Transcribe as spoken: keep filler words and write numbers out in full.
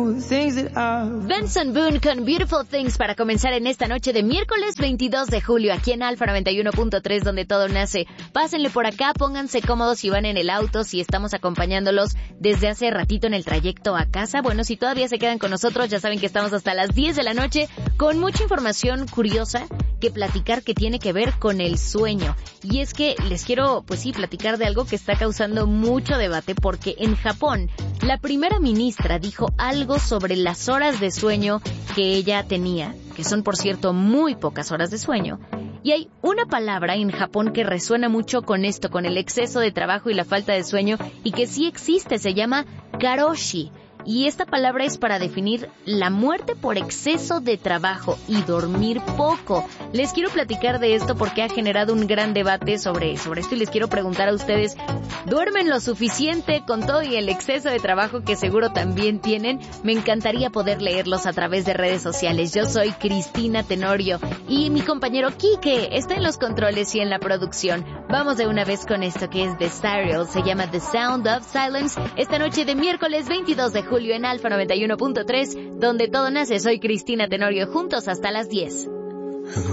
things that are... Benson Boone con Beautiful Things para comenzar en esta noche de miércoles veintidós de julio aquí en Alfa noventa y uno punto tres donde todo nace. Pásenle por acá, pónganse cómodos si van en el auto, si estamos acompañándolos desde hace ratito en el trayecto a casa. Bueno, si todavía se quedan con nosotros, ya saben que estamos hasta las diez de la noche con mucha información curiosa que platicar que tiene que ver con el sueño. Y es que les quiero, pues sí, platicar de algo que está causando mucho debate porque en Japón la primera ministra dijo algo sobre las horas de sueño que ella tenía, que son por cierto muy pocas horas de sueño. Y hay una palabra en Japón que resuena mucho con esto, con el exceso de trabajo y la falta de sueño, y que sí existe, se llama karoshi. Y esta palabra es para definir la muerte por exceso de trabajo y dormir poco. Les quiero platicar de esto porque ha generado un gran debate sobre, sobre esto y les quiero preguntar a ustedes, ¿duermen lo suficiente con todo y el exceso de trabajo que seguro también tienen? Me encantaría poder leerlos a través de redes sociales. Yo soy Cristina Tenorio y mi compañero Quique está en los controles y en la producción. Vamos de una vez con esto que es The Stereo, se llama The Sound of Silence, esta noche de miércoles veintidós de julio en Alfa noventa y uno punto tres, donde todo nace. Soy Cristina Tenorio, juntos hasta las diez.